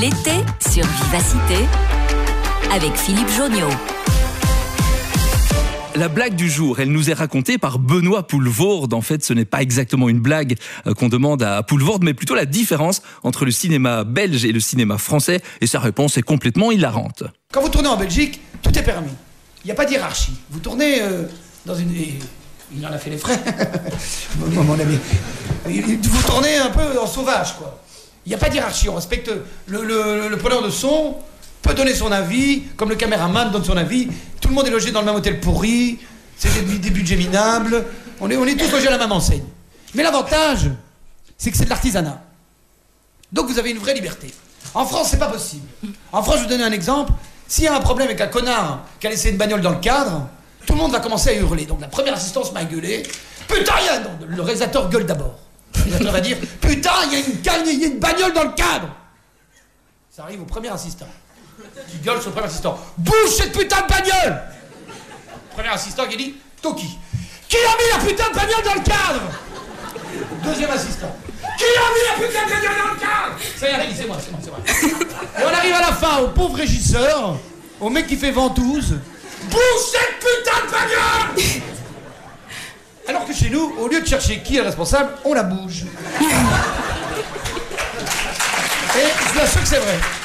L'été sur Vivacité avec Philippe Jonniot. La blague du jour, elle nous est racontée par Benoît Poelvoorde. En fait, ce n'est pas exactement une blague qu'on demande à Poelvoorde, mais plutôt la différence entre le cinéma belge et le cinéma français. Et sa réponse est complètement hilarante. Quand vous tournez en Belgique, tout est permis. Il n'y a pas de hiérarchie. Vous tournez dans une... Il en a fait les frais, mon ami. Vous tournez un peu en sauvage, quoi. Il n'y a pas de hiérarchie. On respecte le preneur de son, peut donner son avis, comme le caméraman donne son avis. Tout le monde est logé dans le même hôtel pourri, c'est des budgets minables. On est tous logés à la même enseigne. Mais l'avantage, c'est que c'est de l'artisanat. Donc vous avez une vraie liberté. En France, c'est pas possible. En France, je vais vous donner un exemple. S'il y a un problème avec un connard qui a laissé une bagnole dans le cadre, tout le monde va commencer à hurler. Donc la première assistance m'a gueulé. Putain, il y a... Non, le réalisateur gueule d'abord. Le réalisateur va dire, putain, il y a une bagnole dans le cadre. Ça arrive au premier assistant. Qui gueule sur le premier assistant. Bouge cette putain de bagnole! Premier assistant qui dit, Toki. Qui a mis la putain de bagnole dans le cadre? Deuxième assistant. Qui a mis la putain de bagnole dans le cadre? Ça y est, c'est moi. Et on arrive à la fin au pauvre régisseur, au mec qui fait ventouse. Bouge cette putain de bagnole! Alors que chez nous, au lieu de chercher qui est le responsable, on la bouge. Et je vous assure que c'est vrai.